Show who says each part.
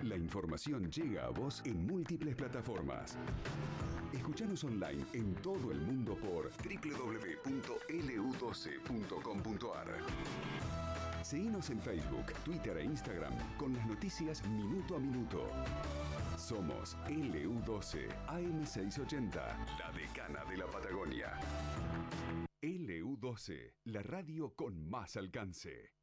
Speaker 1: La información llega a vos en múltiples plataformas. Escuchanos online en todo el mundo por www.lu12.com.ar. Seguinos en Facebook, Twitter e Instagram con las noticias minuto a minuto. Somos LU12 AM680, la decana de la Patagonia. LU12, la radio con más alcance.